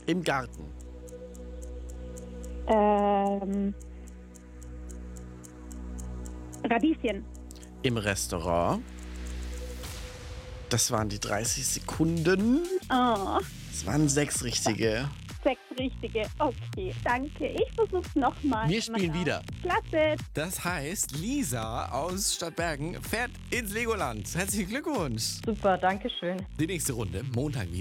Im Garten. Radieschen. Im Restaurant. Das waren die 30 Sekunden. Oh, Es waren 6 richtige. 6 richtige. Okay, danke. Ich versuch's nochmal. Wir spielen wieder. Klasse. Das heißt, Lisa aus Stadtbergen fährt ins Legoland. Herzlichen Glückwunsch. Super, danke schön. Die nächste Runde, Montag wieder.